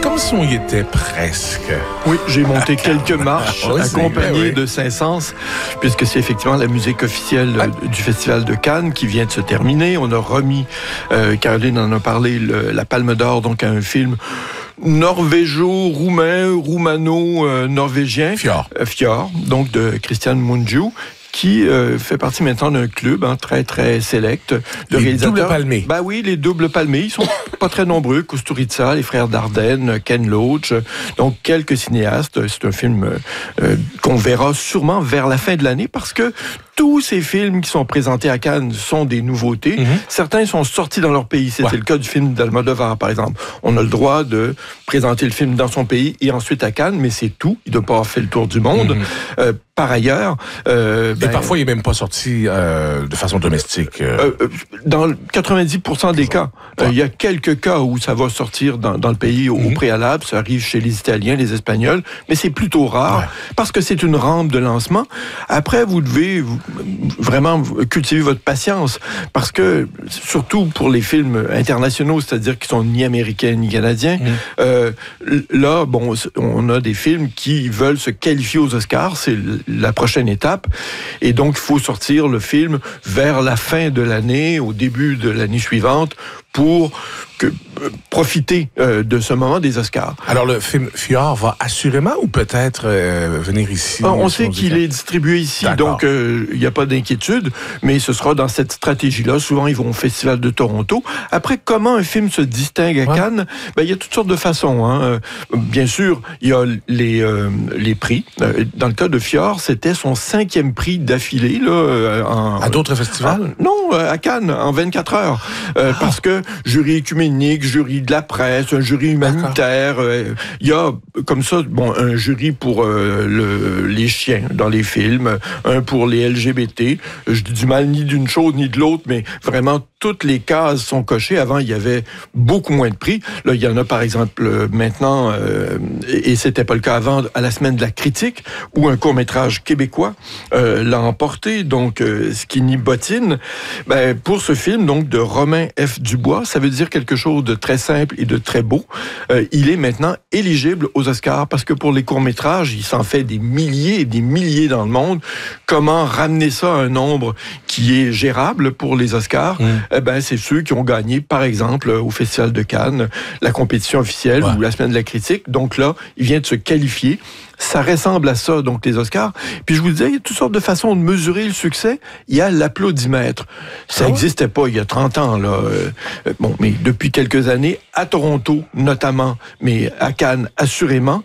comme si on y était presque. Oui, j'ai monté quelques marches accompagnées de Saint-Saëns, puisque c'est effectivement la musique officielle du Festival de Cannes qui vient de se terminer. On a remis, Caroline en a parlé, la Palme d'Or, donc à un film norvégo-roumain, roumano-norvégien. Fjord, donc de Christian Mungiu, qui fait partie maintenant d'un club très, très select de réalisateurs. Double palmés. Ben oui, les doubles palmés. Ils sont pas très nombreux. Kusturica, les frères Dardenne, Ken Loach, donc quelques cinéastes. C'est un film qu'on verra sûrement vers la fin de l'année parce que tous ces films qui sont présentés à Cannes sont des nouveautés. Certains sont sortis dans leur pays. C'était le cas du film d'Almodovar, par exemple. On a le droit de présenter le film dans son pays et ensuite à Cannes, mais c'est tout. Il ne doit pas avoir fait le tour du monde. Par ailleurs... et parfois, il n'est même pas sorti de façon domestique. Dans 90% des cas. Il y a quelques cas où ça va sortir dans le pays au préalable. Ça arrive chez les Italiens, les Espagnols, mais c'est plutôt rare parce que c'est une rampe de lancement. Après, vous devez vraiment cultiver votre patience parce que, surtout pour les films internationaux, c'est-à-dire qui sont ni américains ni canadiens, là, bon, on a des films qui veulent se qualifier aux Oscars. C'est la prochaine étape. Et donc, il faut sortir le film vers la fin de l'année, au début de l'année suivante, pour profiter de ce moment des Oscars. Alors, le film Fjord va assurément ou peut-être venir ici? On sait qu'il est distribué ici, donc il n'y a pas d'inquiétude, mais ce sera dans cette stratégie-là. Souvent, ils vont au Festival de Toronto. Après, comment un film se distingue à Cannes? Il y a toutes sortes de façons. Bien sûr, il y a les prix. Dans le cas de Fjord, c'était son 5e prix d'affilée. À d'autres festivals? Non, à Cannes, en 24 heures. Parce que jury écuménique, jury de la presse, un jury humanitaire. Il y a, comme ça, un jury pour les chiens dans les films, un pour les LGBT. Je dis du mal ni d'une chose ni de l'autre, mais vraiment, toutes les cases sont cochées. Avant, il y avait beaucoup moins de prix. Là, il y en a, par exemple, maintenant, et c'était pas le cas avant, à la Semaine de la critique, où un court-métrage québécois l'a emporté, donc Skinny Bottine. Pour ce film, donc, de Romain F. Dubois, ça veut dire quelque chose de très simple et de très beau. Il est maintenant éligible aux Oscars parce que pour les courts-métrages, il s'en fait des milliers et des milliers dans le monde. Comment ramener ça à un nombre qui est gérable pour les Oscars? C'est ceux qui ont gagné, par exemple, au Festival de Cannes, la compétition officielle ou la Semaine de la critique. Donc là, il vient de se qualifier. Ça ressemble à ça, donc, les Oscars. Puis je vous disais, il y a toutes sortes de façons de mesurer le succès. Il y a l'applaudimètre. Ça n'existait pas il y a 30 ans, là. Mais depuis quelques années, à Toronto, notamment, mais à Cannes, assurément,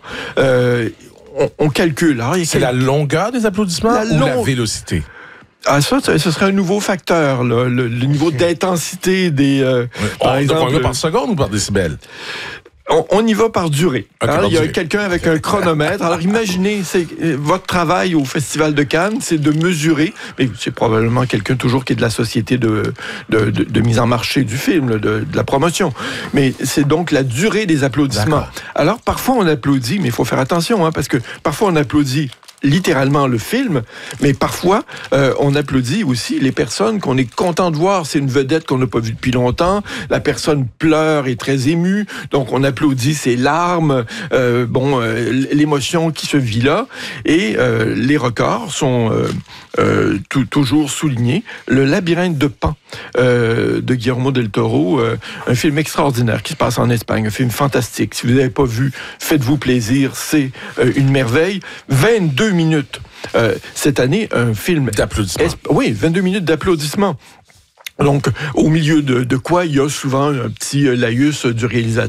on calcule. Alors, c'est la longueur des applaudissements ou la vélocité? Ça, ce serait un nouveau facteur, là, le niveau d'intensité des... par exemple, on y va par seconde ou par décibel? On y va par durée. Il y a quelqu'un avec un chronomètre. Alors imaginez, votre travail au Festival de Cannes, c'est de mesurer, mais c'est probablement quelqu'un toujours qui est de la société de mise en marché du film, de la promotion. Mais c'est donc la durée des applaudissements. Alors parfois on applaudit, mais il faut faire attention, parce que parfois on applaudit littéralement le film, mais parfois on applaudit aussi les personnes qu'on est content de voir. C'est une vedette qu'on n'a pas vue depuis longtemps. La personne pleure, est très émue, donc on applaudit ses larmes, l'émotion qui se vit là. Et les records sont toujours soulignés. Le Labyrinthe de Pan de Guillermo del Toro, un film extraordinaire qui se passe en Espagne, un film fantastique. Si vous n'avez pas vu, faites-vous plaisir, c'est une merveille. 22 minutes. Cette année, un film... d'applaudissements. 22 minutes d'applaudissements. Donc, au milieu de quoi il y a souvent un petit laïus du réalisateur.